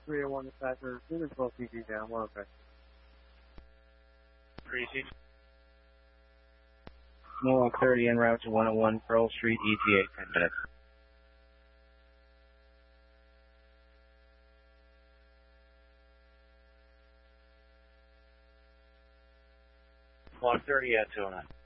301 dispatcher, units both PD down, we're okay. Greasy. Mohawk 30 en route to 101 Pearl Street, ETA 10 minutes. Mohawk 30 at 209.